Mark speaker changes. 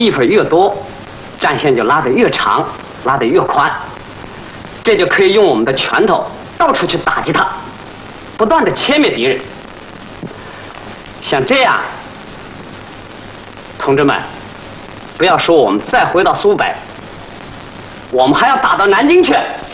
Speaker 1: 地方越多，战线就拉得越长，拉得越宽，这就可以用我们的拳头到处去打击他，不断的歼灭敌人。像这样，同志们，不要说我们再回到苏北，我们还要打到南京去。